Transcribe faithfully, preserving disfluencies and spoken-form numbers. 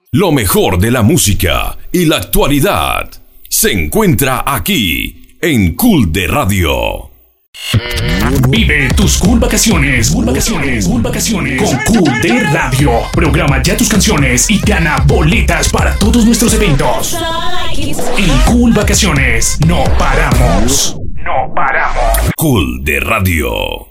Lo mejor de la música y la actualidad se encuentra aquí en Cool de Radio. Vive tus cool vacaciones, cool vacaciones, cool vacaciones con Cool de Radio. Programa ya tus canciones y gana boletas para todos nuestros eventos. En Cool Vacaciones no paramos, no paramos. Cool de Radio.